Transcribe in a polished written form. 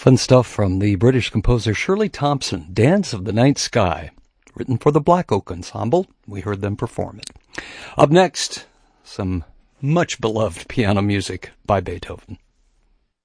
Fun stuff from the British composer Shirley Thompson, Dance of the Night Sky, written for the Black Oak Ensemble. We heard them perform it. Up next, some much beloved piano music by Beethoven.